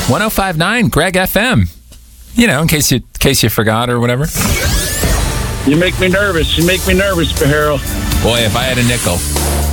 105.9 Greg FM. You know, in case you forgot or whatever. You make me nervous. Pajero. Boy, if I had a nickel.